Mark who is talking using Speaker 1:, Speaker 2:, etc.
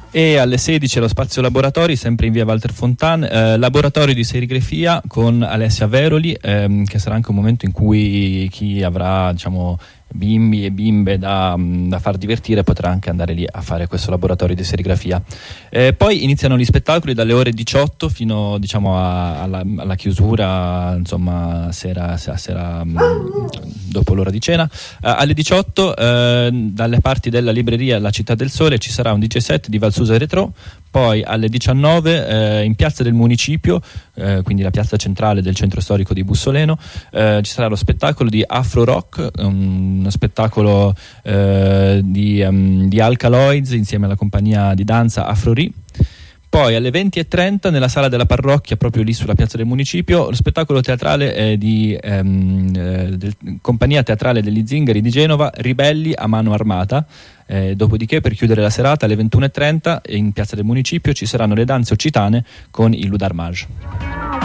Speaker 1: E alle 16 allo spazio laboratori, sempre in via Walter Fontan, laboratorio di serigrafia con Alessia Veroli, che sarà anche un momento in cui chi avrà, diciamo, bimbi e bimbe da far divertire potrà anche andare lì a fare questo laboratorio di serigrafia. Poi iniziano gli spettacoli dalle ore 18 fino, diciamo, alla chiusura, insomma, sera dopo l'ora di cena. Alle 18 dalle parti della libreria La Città del Sole ci sarà un DJ set di Valsusa Retro. Poi alle 19 in piazza del Municipio, quindi la piazza centrale del centro storico di Bussoleno, ci sarà lo spettacolo di Afro Rock, uno spettacolo di Alkaloids insieme alla compagnia di danza Afro Ri. Poi alle 20:30 nella sala della parrocchia, proprio lì sulla piazza del Municipio, lo spettacolo teatrale di compagnia teatrale degli Zingari di Genova, Ribelli a mano armata. Dopodiché, per chiudere la serata alle 21:30 in piazza del Municipio ci saranno le danze occitane con i Ludarmage.